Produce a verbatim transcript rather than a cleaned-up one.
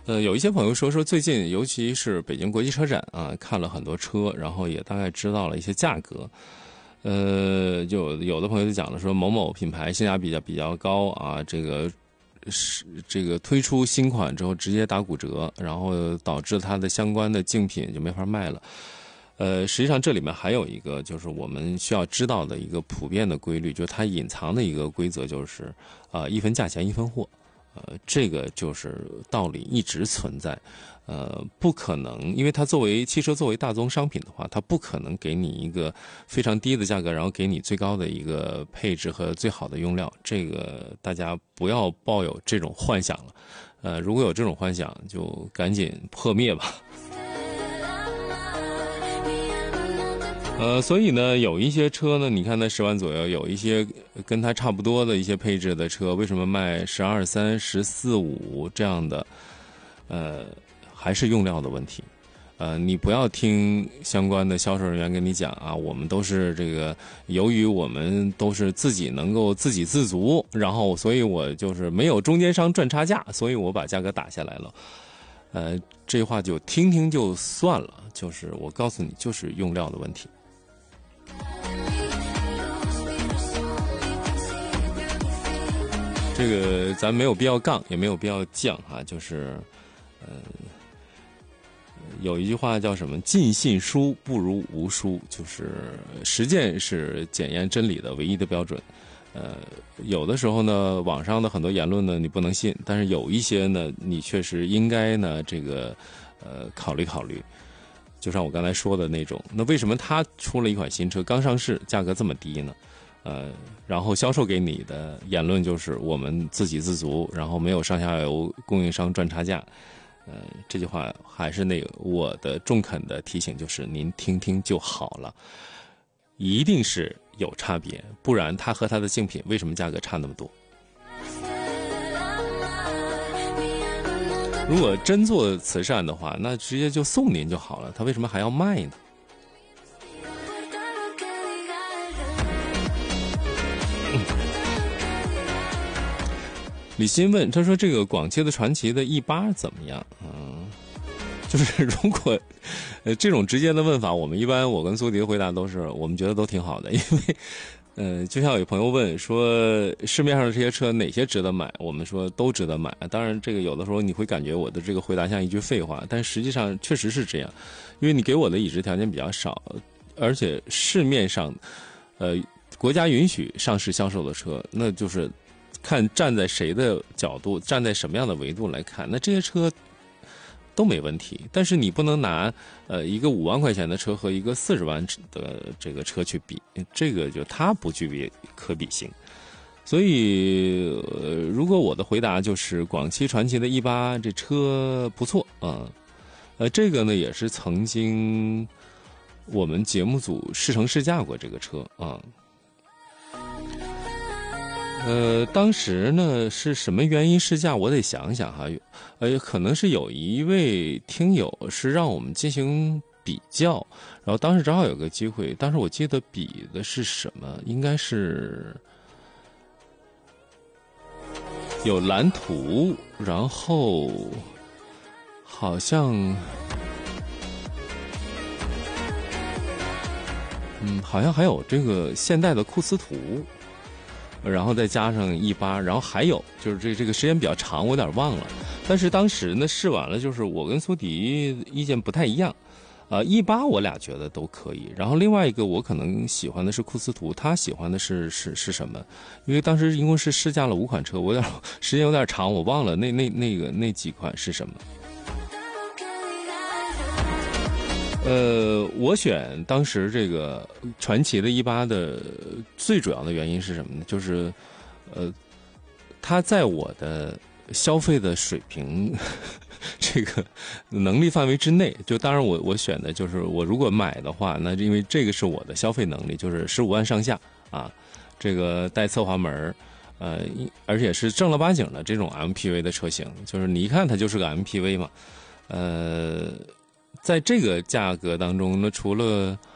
呃，有一些朋友说说最近，尤其是北京国际车展啊，看了很多车，然后也大概知道了一些价格。呃，就有的朋友就讲了说某某品牌性价比较比较高啊，这个是这个推出新款之后直接打骨折，然后导致它的相关的竞品就没法卖了。呃，实际上这里面还有一个就是我们需要知道的一个普遍的规律，就是它隐藏的一个规则就是，啊、呃，一分价钱一分货。呃，这个就是道理一直存在，呃，不可能，因为它作为汽车作为大宗商品的话，它不可能给你一个非常低的价格，然后给你最高的一个配置和最好的用料，这个大家不要抱有这种幻想了，呃，如果有这种幻想，就赶紧破灭吧。呃，所以呢，有一些车呢，你看在十万左右，有一些跟它差不多的一些配置的车，为什么卖十二三、十四五这样的？呃，还是用料的问题。呃，你不要听相关的销售人员跟你讲啊，我们都是这个，由于我们都是自己能够自给自足，然后所以我就是没有中间商赚差价，所以我把价格打下来了。呃，这话就听听就算了，就是我告诉你，就是用料的问题。这个咱没有必要杠，也没有必要犟哈，就是，呃，有一句话叫什么？尽信书不如无书，就是实践是检验真理的唯一的标准。呃，有的时候呢，网上的很多言论呢，你不能信，但是有一些呢，你确实应该呢，这个呃考虑考虑。就像我刚才说的那种，那为什么他出了一款新车刚上市，价格这么低呢？呃，然后销售给你的言论就是我们自给自足，然后没有上下游供应商赚差价。呃，这句话还是那个我的中肯的提醒，就是您听听就好了，一定是有差别，不然它和它的竞品为什么价格差那么多？如果真做慈善的话，那直接就送您就好了，他为什么还要卖呢？李欣问，他说这个广汽的传祺的 E 八 怎么样？嗯，就是如果呃这种直接的问法，我们一般我跟苏迪的回答都是我们觉得都挺好的，因为呃就像有朋友问说市面上的这些车哪些值得买，我们说都值得买。当然这个有的时候你会感觉我的这个回答像一句废话，但实际上确实是这样，因为你给我的已知条件比较少，而且市面上呃国家允许上市销售的车，那就是看站在谁的角度，站在什么样的维度来看，那这些车都没问题。但是你不能拿呃一个五万块钱的车和一个四十万的这个车去比，这个就它不具备可比性。所以、呃、如果我的回答就是广汽传祺的 E 八 这车不错啊、嗯，呃，这个呢也是曾经我们节目组试乘试驾过这个车啊。嗯呃，当时呢是什么原因试驾？我得想想哈，呃，可能是有一位听友是让我们进行比较，然后当时正好有个机会，当时我记得比的是什么？应该是有蓝图，然后好像，嗯，好像还有这个现代的库斯图。然后再加上 E 八，然后还有就是这这个时间比较长，我有点忘了。但是当时呢试完了，就是我跟苏迪意见不太一样，啊、呃、E 八我俩觉得都可以。然后另外一个我可能喜欢的是库斯图，他喜欢的是是是什么？因为当时一共是试驾了五款车，我有点时间有点长，我忘了那那那个那几款是什么。呃，我选当时这个传祺的 E 八 的最主要的原因是什么呢？就是，呃，它在我的消费的水平这个能力范围之内。就当然我我选的就是我如果买的话，那因为这个是我的消费能力，就是十五万上下啊，这个带侧滑门，呃，而且是正儿八经的这种 M P V 的车型，就是你一看它就是个 M P V 嘛，呃。在这个价格当中呢，除了